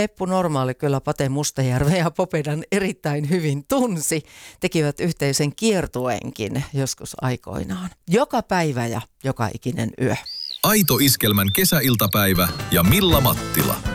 Eppu Normaali kyllä Pate Mustajärven ja Popedan erittäin hyvin tunsi. Tekivät yhteisen kiertueenkin joskus aikoinaan. Joka päivä ja joka ikinen yö. Aito Iskelmän kesäiltapäivä ja Milla Mattila.